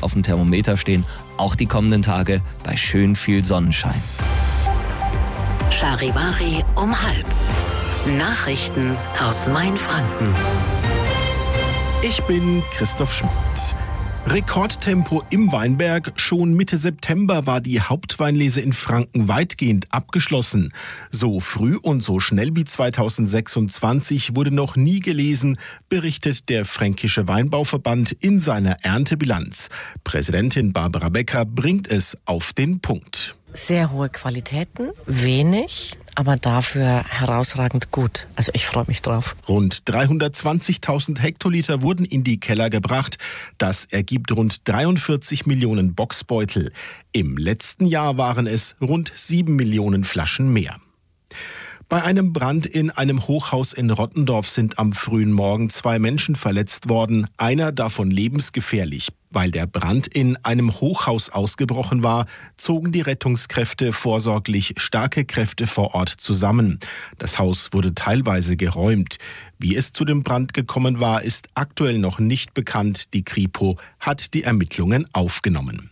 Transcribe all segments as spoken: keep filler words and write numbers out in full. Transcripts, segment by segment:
auf dem Thermometer stehen, auch die kommenden Tage bei schön viel Sonnenschein. Charivari um halb. Nachrichten aus Mainfranken. Ich bin Christoph Schmidt. Rekordtempo im Weinberg. Schon Mitte September war die Hauptweinlese in Franken weitgehend abgeschlossen. So früh und so schnell wie zweitausendsechsundzwanzig wurde noch nie gelesen, berichtet der Fränkische Weinbauverband in seiner Erntebilanz. Präsidentin Barbara Becker bringt es auf den Punkt. Sehr hohe Qualitäten, wenig, aber dafür herausragend gut. Also ich freue mich drauf. Rund dreihundertzwanzigtausend Hektoliter wurden in die Keller gebracht. Das ergibt rund dreiundvierzig Millionen Boxbeutel. Im letzten Jahr waren es rund sieben Millionen Flaschen mehr. Bei einem Brand in einem Hochhaus in Rottendorf sind am frühen Morgen zwei Menschen verletzt worden, einer davon lebensgefährlich. Weil der Brand in einem Hochhaus ausgebrochen war, zogen die Rettungskräfte vorsorglich starke Kräfte vor Ort zusammen. Das Haus wurde teilweise geräumt. Wie es zu dem Brand gekommen war, ist aktuell noch nicht bekannt. Die Kripo hat die Ermittlungen aufgenommen.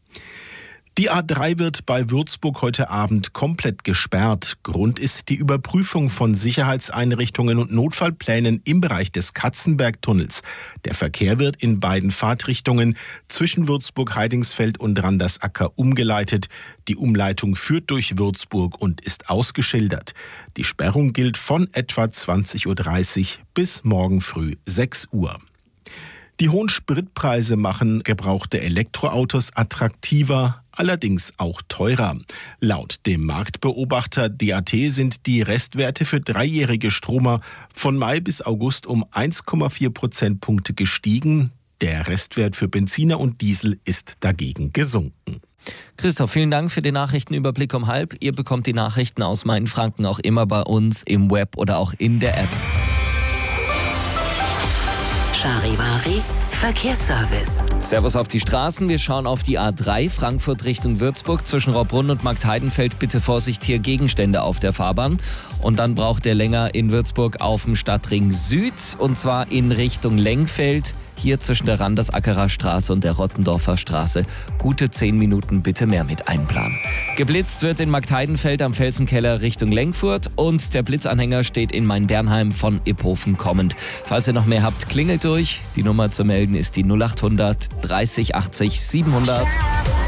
Die A drei wird bei Würzburg heute Abend komplett gesperrt. Grund ist die Überprüfung von Sicherheitseinrichtungen und Notfallplänen im Bereich des Katzenbergtunnels. Der Verkehr wird in beiden Fahrtrichtungen zwischen Würzburg-Heidingsfeld und Randersacker umgeleitet. Die Umleitung führt durch Würzburg und ist ausgeschildert. Die Sperrung gilt von etwa zwanzig Uhr dreißig bis morgen früh sechs Uhr. Die hohen Spritpreise machen gebrauchte Elektroautos attraktiver, allerdings auch teurer. Laut dem Marktbeobachter D A T sind die Restwerte für dreijährige Stromer von Mai bis August um eins Komma vier Prozentpunkte gestiegen. Der Restwert für Benziner und Diesel ist dagegen gesunken. Christoph, vielen Dank für den Nachrichtenüberblick um halb. Ihr bekommt die Nachrichten aus Mainfranken auch immer bei uns im Web oder auch in der App. Charivari Verkehrsservice. Servus auf die Straßen. Wir schauen auf die A drei Frankfurt Richtung Würzburg. Zwischen Rohrbrunn und Marktheidenfeld bitte Vorsicht, hier Gegenstände auf der Fahrbahn. Und dann braucht ihr länger in Würzburg auf dem Stadtring Süd und zwar in Richtung Lengfeld. Hier zwischen der Randersackerer Straße und der Rottendorfer Straße. Gute zehn Minuten bitte mehr mit einplanen. Geblitzt wird in Marktheidenfeld am Felsenkeller Richtung Lengfurt und der Blitzanhänger steht in Mainbernheim von Iphofen kommend. Falls ihr noch mehr habt, klingelt durch. Die Nummer zu melden ist die null acht hundert dreißig achtzig siebenhundert.